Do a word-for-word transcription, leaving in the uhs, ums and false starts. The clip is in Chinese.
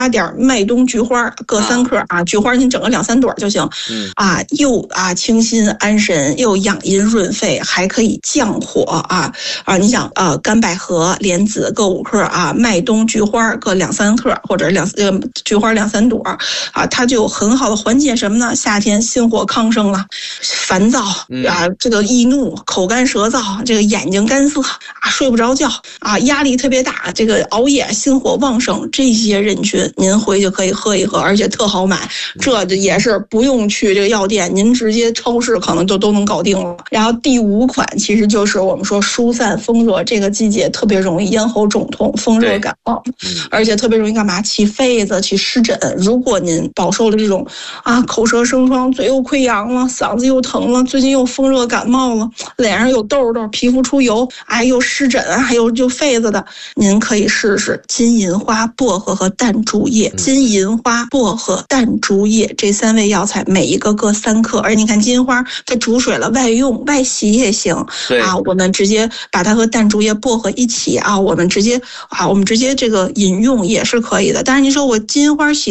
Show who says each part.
Speaker 1: 点麦冬菊花各三克啊，菊花您整个两三朵就行。
Speaker 2: 嗯
Speaker 1: 啊，又啊清心安神，又养阴润肺，还可以降火啊啊！你想啊，干百合、莲子各五克啊，麦冬、菊花各两三克，或者两呃菊花两三朵啊，它就很好的缓解什么呢？夏天心火亢盛了，烦躁啊，这个易怒、口干舌燥，这个眼睛干涩啊，睡不着觉啊，压力特别大，这个熬夜、心火旺盛，这些人群您回去可以喝一喝，而且特好买，这也是不用去这个药店，您直接超市可能就都能搞定了。然后第五款其实就是我们说疏散风热，这个季节特别容易咽喉肿痛、风热感冒，而且特别容易干嘛？起痱子、起湿疹。如果您饱受了这种啊口舌生疮、嘴又溃疡了、嗓子又疼了，最近又风热感冒了，脸上有痘痘、皮肤出油，哎又湿疹，还有就痱子的，您可以试试金银花、薄荷和淡竹叶。金银花、薄荷、淡竹叶这三味药材，每一个各三克。而你看金银花，它煮水了，外用外洗也行啊。我们直接把它和淡竹叶、薄荷一起啊，我们直接啊，我们直接这个饮用也是可以的。但是你说我金银花洗